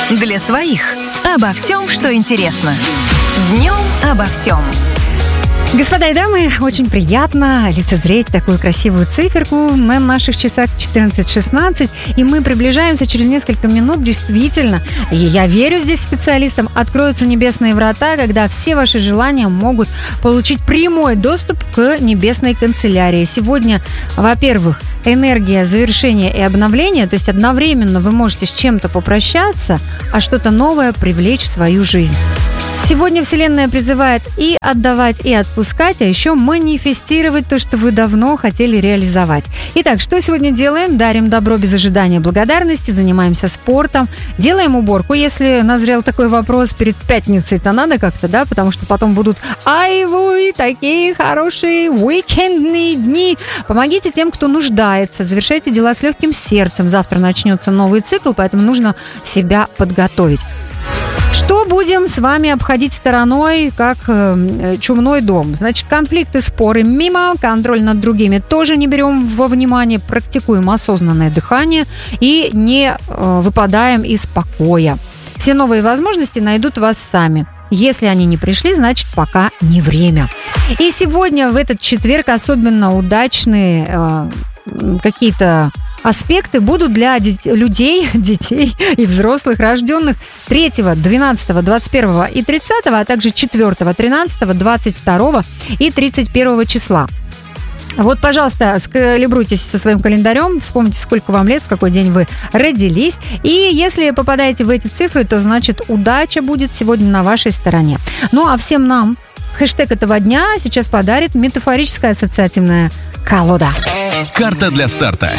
Для своих. Обо всем, что интересно. Днем обо всем. Господа и дамы, очень приятно лицезреть такую красивую циферку на наших часах 14:16, и мы приближаемся через несколько минут, действительно, и я верю здесь специалистам, откроются небесные врата, когда все ваши желания могут получить прямой доступ к небесной канцелярии. Сегодня, во-первых, энергия завершения и обновления, то есть одновременно вы можете с чем-то попрощаться, а что-то новое привлечь в свою жизнь. Сегодня Вселенная призывает и отдавать, и отпускать, а еще манифестировать то, что вы давно хотели реализовать. Итак, что сегодня делаем? Дарим добро без ожидания благодарности, занимаемся спортом, делаем уборку. Если назрел такой вопрос перед пятницей-то надо как-то, да, потому что потом будут вы такие хорошие уикендные дни. Помогите тем, кто нуждается, завершайте дела с легким сердцем. Завтра начнется новый цикл, поэтому нужно себя подготовить. Что будем с вами обходить стороной, как чумной дом? Значит, конфликты, споры мимо, контроль над другими тоже не берем во внимание, практикуем осознанное дыхание и не выпадаем из покоя. Все новые возможности найдут вас сами. Если они не пришли, значит, пока не время. И сегодня, в этот четверг, особенно удачные какие-то аспекты будут для людей, детей и взрослых, рожденных 3, 12, 21 и 30, а также 4, 13, 22 и 31 числа. Вот, пожалуйста, скалибруйтесь со своим календарем, вспомните, сколько вам лет, в какой день вы родились. И если попадаете в эти цифры, то, значит, удача будет сегодня на вашей стороне. Ну, а всем нам хэштег этого дня сейчас подарит метафорическая ассоциативная колода. Карта для старта.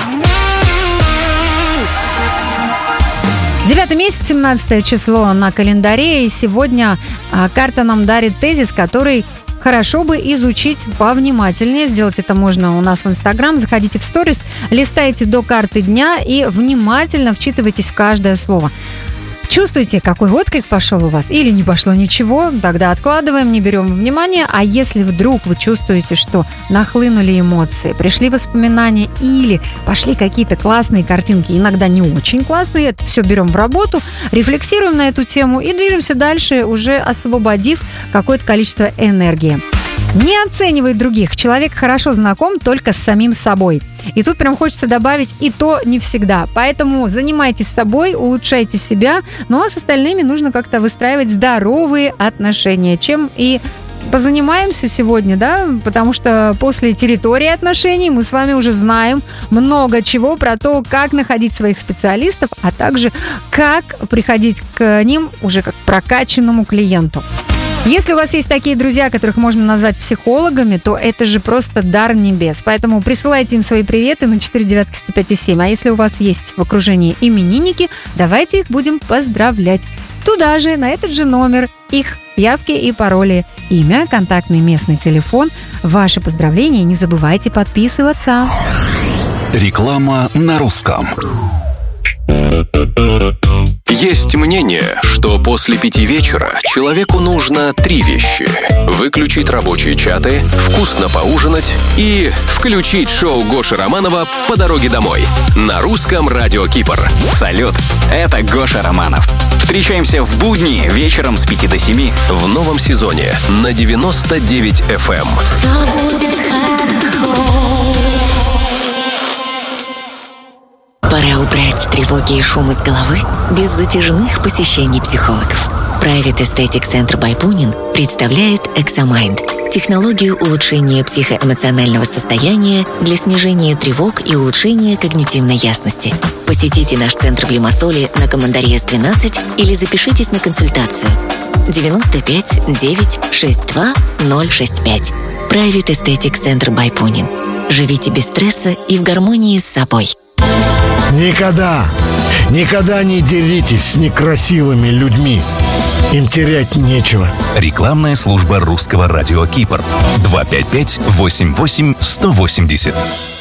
9 месяц, 17 число на календаре, и сегодня карта нам дарит тезис, который хорошо бы изучить повнимательнее. Сделать это можно у нас в Инстаграм. Заходите в сторис, листайте до карты дня и внимательно вчитывайтесь в каждое слово. Чувствуете, какой отклик пошел у вас? Или не пошло ничего? Тогда откладываем, не берем во внимание. А если вдруг вы чувствуете, что нахлынули эмоции, пришли воспоминания или пошли какие-то классные картинки, иногда не очень классные, это все берем в работу, рефлексируем на эту тему и движемся дальше, уже освободив какое-то количество энергии. Не оценивай других. Человек хорошо знаком только с самим собой. И тут прям хочется добавить, и то не всегда. Поэтому занимайтесь собой, улучшайте себя, ну а с остальными нужно как-то выстраивать здоровые отношения, чем и позанимаемся сегодня, да, потому что после территории отношений мы с вами уже знаем много чего про то, как находить своих специалистов, а также как приходить к ним уже как к прокачанному клиенту. Если у вас есть такие друзья, которых можно назвать психологами, то это же просто дар небес. Поэтому присылайте им свои приветы на 495,7. А если у вас есть в окружении именинники, давайте их будем поздравлять. Туда же, на этот же номер, их явки и пароли, имя, контактный местный телефон, ваши поздравления. Не забывайте подписываться. Реклама на русском. Есть мнение, что после 5 вечера человеку нужно 3 вещи: выключить рабочие чаты, вкусно поужинать и включить шоу Гоши Романова «По дороге домой» на русском радио Кипр. Салют, это Гоша Романов. Встречаемся в будни вечером с 5 до 7 в новом сезоне на 99 FM. Пора убрать тревоги и шум из головы без затяжных посещений психологов. Private Aesthetic Center by Punin представляет ExaMind – технологию улучшения психоэмоционального состояния для снижения тревог и улучшения когнитивной ясности. Посетите наш центр в Лимассоле на Командария С12 или запишитесь на консультацию. 95 9 62 065. Private Aesthetic Center by Punin. Живите без стресса и в гармонии с собой. Никогда не деритесь с некрасивыми людьми. Им терять нечего. Рекламная служба русского радио Кипр. 255-88-180.